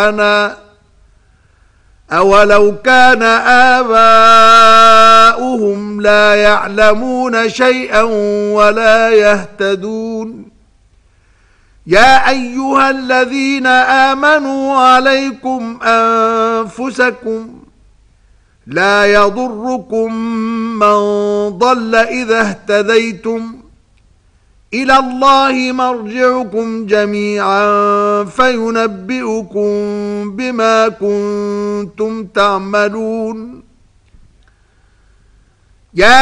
أولو كان آباؤهم لا يعلمون شيئا ولا يهتدون يا أيها الذين آمنوا عليكم أنفسكم لا يضركم من ضل إذا اهتديتم إلى الله مرجعكم جميعا فينبئكم بما كنتم تعملون.